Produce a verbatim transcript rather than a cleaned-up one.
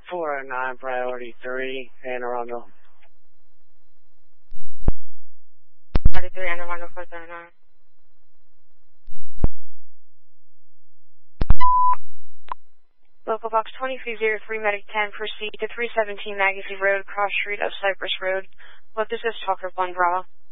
four oh nine, priority three, Anne Arundel. Priority three, Anne Arundel, four oh nine. Local box twenty-three oh three, Medic ten, proceed to three seventeen Magazine Road, cross street of Cypress Road. What does this talker one, Bravo?